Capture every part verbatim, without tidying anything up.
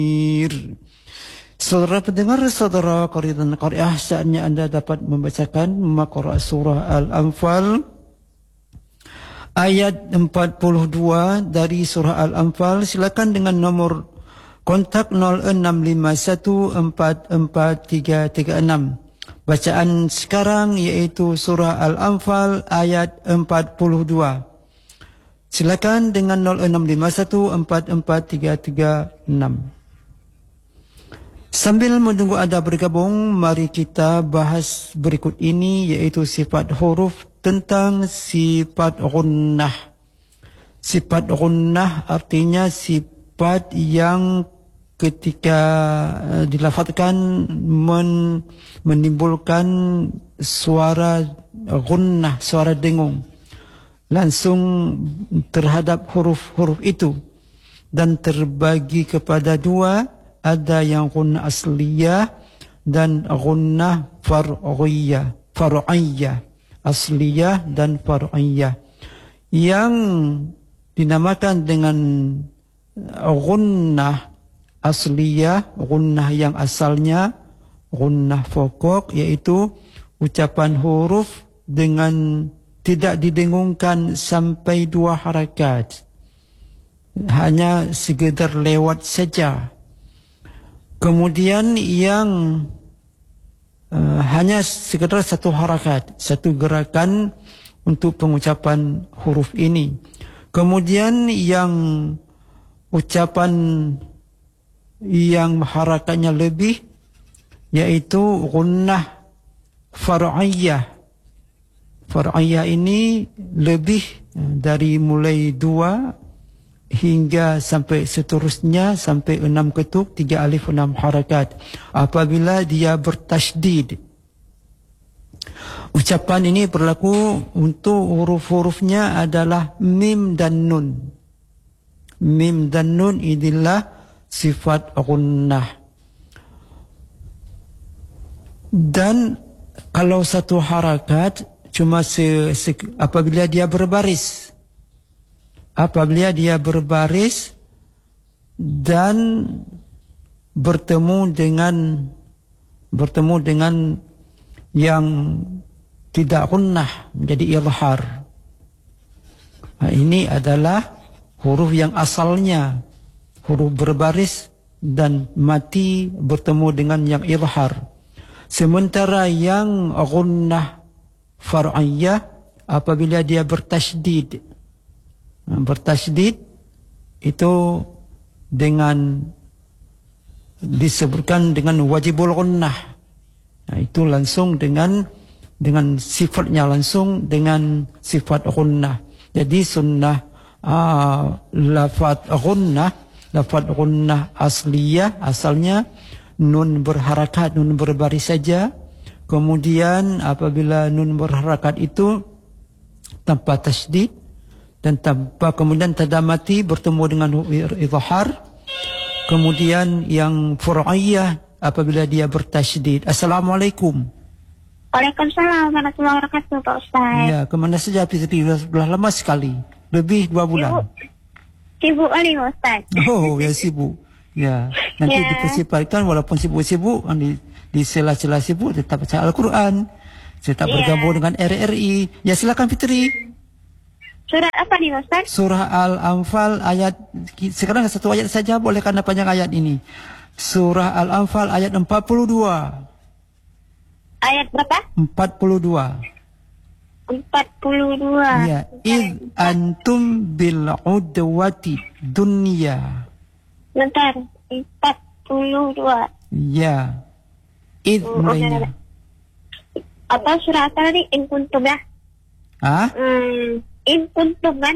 Saudara pendengar, saudara qari dan qariah, saatnya anda dapat membacakan Maqra' surah Al-Anfal ayat empat puluh dua dari surah Al-Anfal. Silakan dengan nomor kontak nol enam lima satu empat empat tiga tiga enam. Bacaan sekarang yaitu surah Al-Anfal ayat empat puluh dua. Silakan dengan nol enam lima satu empat empat tiga tiga enam. Sambil menunggu anda bergabung, mari kita bahas berikut ini, yaitu sifat huruf tentang sifat gunnah. Sifat gunnah artinya sifat yang ketika dilafazkan men, menimbulkan suara gunnah, suara dengung langsung terhadap huruf-huruf itu, dan terbagi kepada dua. Ada yang gunnah asliyah dan gunnah far'iyah. Far'iyah, asliyah dan far'iyah. Yang dinamakan dengan gunnah asliyah, gunnah yang asalnya, gunnah pokok, yaitu ucapan huruf dengan tidak didengungkan sampai dua harakat, hanya sekedar lewat saja. Kemudian yang uh, hanya sekedar satu harakat, satu gerakan untuk pengucapan huruf ini. Kemudian yang ucapan yang harakatnya lebih, yaitu gunnah far'iyah. Far'iyah ini lebih dari mulai dua hingga sampai seterusnya, sampai enam ketuk, tiga alif, enam harakat. Apabila dia bertasydid, ucapan ini berlaku untuk huruf-hurufnya adalah mim dan nun. Mim dan nun inilah sifat gunnah. Dan kalau satu harakat cuma se, se, apabila dia berbaris, apabila dia berbaris dan bertemu dengan bertemu dengan yang tidak gunnah, menjadi izhar. Nah, ini adalah huruf yang asalnya huruf berbaris dan mati bertemu dengan yang izhar. Sementara yang gunnah far'iyah apabila dia bertasydid, bertasydid itu dengan disebutkan dengan wajibul gunnah. Nah, itu langsung dengan dengan sifatnya langsung dengan sifat gunnah. Jadi sunnah uh, lafaz gunnah, lafaz gunnah asliyah asalnya nun berharakat, nun berbaris saja. Kemudian apabila nun berharakat itu tanpa tasydid dan tanpa kemudian tanda mati bertemu dengan izhar. Kemudian yang far'iyah apabila dia bertasydid. Assalamualaikum. Waalaikumsalam warahmatullahi wabarakatuh, Pak Ustaz. Ya, kemana saja Fitri? Sudah lama sekali, lebih dua bulan. Sibuk kali, Pak Ustaz. Oh, ya sibuk. Ya, nanti ya. Dipersipatkan walaupun sibuk-sibuk, di, di sela-sela sibuk tetap baca Al-Quran, tetap ya. Bergabung dengan R R I. Ya, silakan Fitri. Surah apa nih, Ustaz? Surah Al-Anfal ayat, sekarang satu ayat saja, boleh karena panjang ayat ini. Surah Al-Anfal ayat empat puluh dua. Ayat berapa? empat puluh dua. empat puluh dua. Ya, id antum bil udwati dunya. Bentar, empat puluh dua. Ya. Id oh, mulainya. Okay. Apa surah apa tadi? In kuntum ya? Hah? Hmm, in kuntum kan?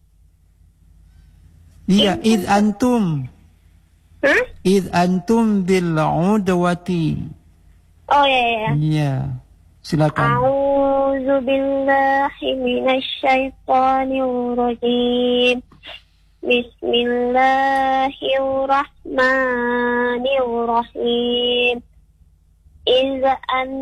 Iya, id antum. Huh? Id antum bil udwati. Oh ya ya. Iya. Silakan. A'udzu billahi minasy syaithanir rajim. Bismillahirrahmanirrahim. Iza an